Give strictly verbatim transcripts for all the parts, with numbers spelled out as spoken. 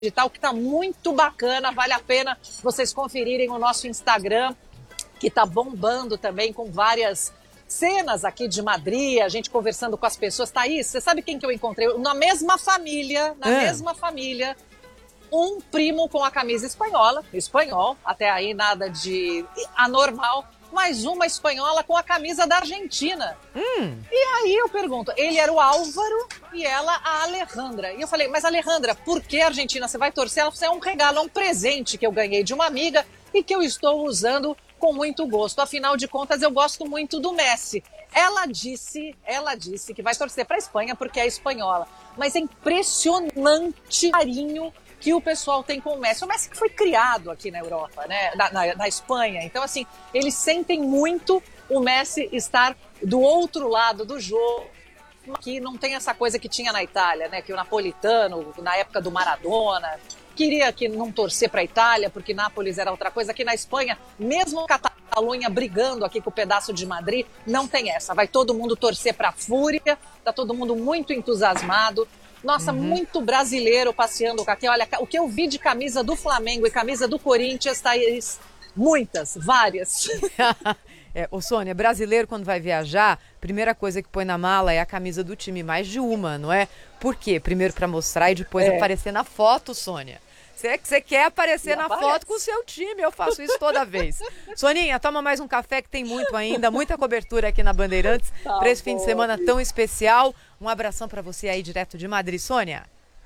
digital, que está muito bacana, vale a pena vocês conferirem o nosso Instagram, que está bombando também com várias cenas aqui de Madrid, a gente conversando com as pessoas. Thaís, você sabe quem que eu encontrei? Na mesma família, na é. mesma família, um primo com a camisa espanhola, espanhol, até aí nada de anormal, mas uma espanhola com a camisa da Argentina. Hum. E aí eu pergunto, ele era o Álvaro e ela a Alejandra. E eu falei, mas Alejandra, por que Argentina? Você vai torcer? Ela falou, é um regalo, é um presente que eu ganhei de uma amiga e que eu estou usando com muito gosto. Afinal de contas, eu gosto muito do Messi. Ela disse, ela disse que vai torcer para a Espanha porque é espanhola. Mas é impressionante o carinho que o pessoal tem com o Messi. O Messi que foi criado aqui na Europa, né? na, na, na Espanha. Então, assim, eles sentem muito o Messi estar do outro lado do jogo. Aqui não tem essa coisa que tinha na Itália, né? Que o napolitano, na época do Maradona, queria que não torcer para a Itália, porque Nápoles era outra coisa. Aqui na Espanha, mesmo Catalunha brigando aqui com o pedaço de Madrid, não tem essa. Vai todo mundo torcer para a Fúria, tá todo mundo muito entusiasmado. Nossa, uhum. muito brasileiro passeando aqui. Olha, o que eu vi de camisa do Flamengo e camisa do Corinthians, tá aí, muitas, várias. É, ô Sônia, brasileiro quando vai viajar, primeira coisa que põe na mala é a camisa do time, mais de uma, não é? Por quê? Primeiro para mostrar e depois é. aparecer na foto, Sônia. Você quer aparecer e na aparece. foto com o seu time, eu faço isso toda vez. Soninha, toma mais um café que tem muito ainda, muita cobertura aqui na Bandeirantes, tá para esse bom, fim de semana tão especial. Um abração para você aí direto de Madrid, Sônia.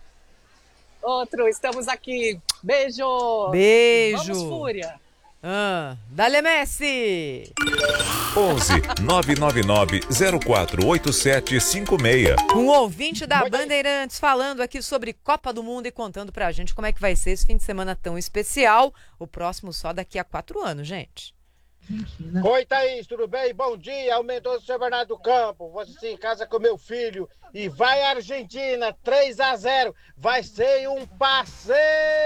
Outro, estamos aqui. Beijo. Beijo. Vamos, Fúria. Ah, dale Messi! onze nove nove nove zero quatro oito sete cinco seis. Um ouvinte da Bandeirantes falando aqui sobre Copa do Mundo e contando pra gente como é que vai ser esse fim de semana tão especial. O próximo só daqui a quatro anos, gente. Oi, Thaís, tudo bem? Bom dia, aumentou o seu Bernardo do Campo. Você se em casa com meu filho. E vai Argentina, três a zero. Vai ser um passeio,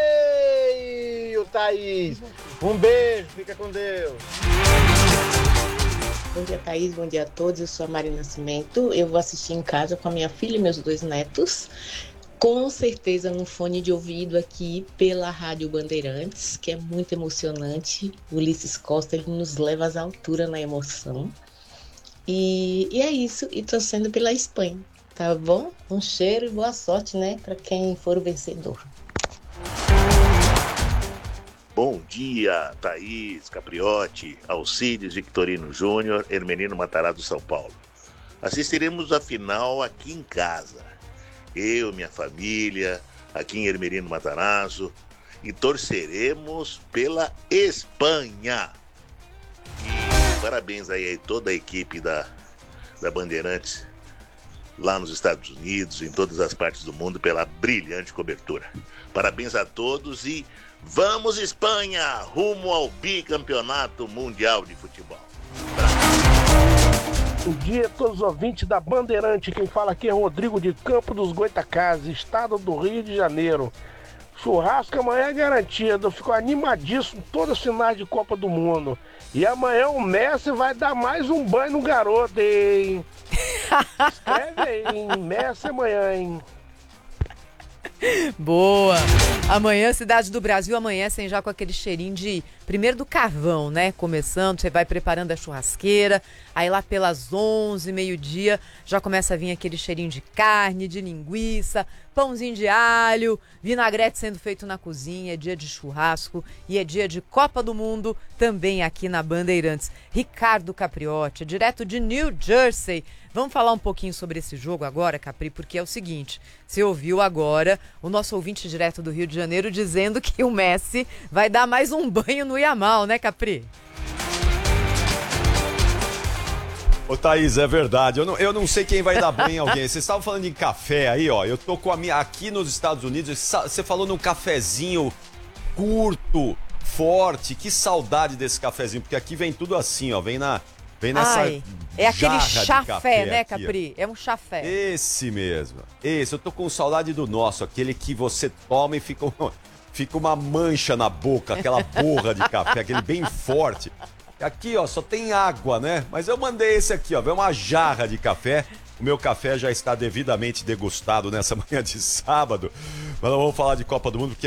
Thaís. Um beijo, fica com Deus. Bom dia, Thaís, bom dia a todos. Eu sou a Mari Nascimento. Eu vou assistir em casa com a minha filha e meus dois netos. Com certeza no fone de ouvido aqui pela Rádio Bandeirantes, que é muito emocionante. O Ulisses Costa, ele nos leva às alturas na emoção. E, e é isso, e torcendo pela Espanha, tá bom? Um cheiro e boa sorte, né, para quem for o vencedor. Bom dia, Thaís, Capriotti, Alcides, Victorino Júnior, Hermenino Matarazzo, São Paulo. Assistiremos a final aqui em casa. Eu, minha família, aqui em Hermelino Matarazzo, e torceremos pela Espanha. E parabéns aí a toda a equipe da, da Bandeirantes, lá nos Estados Unidos, em todas as partes do mundo, pela brilhante cobertura. Parabéns a todos e vamos Espanha, rumo ao bicampeonato mundial de futebol. Bom dia a todos os ouvintes da Bandeirante. Quem fala aqui é Rodrigo de Campo dos Goitacazes, estado do Rio de Janeiro. Churrasco amanhã é garantido. Eu fico animadíssimo todas as finais de Copa do Mundo. E amanhã o Messi vai dar mais um banho no garoto, hein? Escreve aí, hein? Messi amanhã, hein? Boa! Amanhã, Cidade do Brasil amanhecem já com aquele cheirinho de, primeiro do carvão, né? Começando, você vai preparando a churrasqueira, aí lá pelas onze, meio-dia, já começa a vir aquele cheirinho de carne, de linguiça, pãozinho de alho, vinagrete sendo feito na cozinha, é dia de churrasco e é dia de Copa do Mundo também aqui na Bandeirantes. Ricardo Capriotti, direto de New Jersey. Vamos falar um pouquinho sobre esse jogo agora, Capri, porque é o seguinte, você ouviu agora o nosso ouvinte direto do Rio de Janeiro dizendo que o Messi vai dar mais um banho no Yamal, né, Capri? Ô, Thaís, é verdade. Eu não, eu não sei quem vai dar banho em alguém. Vocês estavam falando de café aí, ó. Eu tô com a minha... Aqui nos Estados Unidos, você falou num cafezinho curto, forte. Que saudade desse cafezinho, porque aqui vem tudo assim, ó. Vem na... Vem nessa Ai, é aquele chafé, café né, aqui, Capri? Ó. É um chafé. Esse mesmo. Esse, eu tô com saudade do nosso, aquele que você toma e fica, fica uma mancha na boca, aquela borra de café, aquele bem forte. Aqui, ó, só tem água, né? Mas eu mandei esse aqui, ó, vem uma jarra de café. O meu café já está devidamente degustado nessa manhã de sábado. Mas não vamos falar de Copa do Mundo, porque